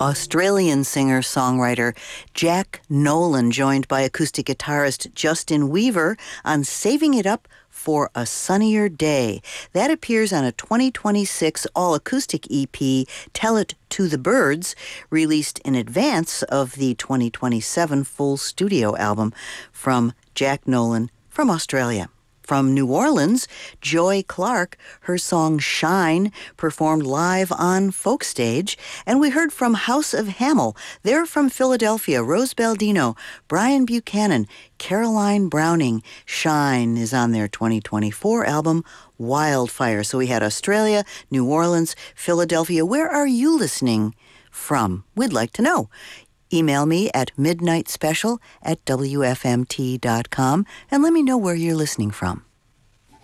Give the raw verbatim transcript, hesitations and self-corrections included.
Australian singer-songwriter Jack Nolan, joined by acoustic guitarist Justin Weaver on Saving It Up for a Sunnier Day. That appears on a twenty twenty-six all-acoustic E P, Tell It to the Birds, released in advance of the twenty twenty-seven full studio album from Jack Nolan from Australia. From New Orleans, Joy Clark, her song Shine, performed live on Folk Stage. And we heard from House of Hamel. They're from Philadelphia. Rose Baldino, Brian Buchanan, Caroline Browning. Shine is on their twenty twenty-four album, Wildfire. So we had Australia, New Orleans, Philadelphia. Where are you listening from? We'd like to know. Email me at midnight special at w f m t dot com and let me know where you're listening from.